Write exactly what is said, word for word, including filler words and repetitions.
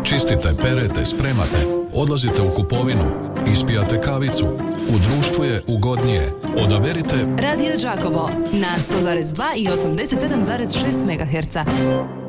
Čistite, perete, spremate, odlazite u kupovinu, ispijate kavicu. U društvu je ugodnije. Odaberite Radio Đakovo na sto zarez dva i osamdeset sedam zarez šest megaherca.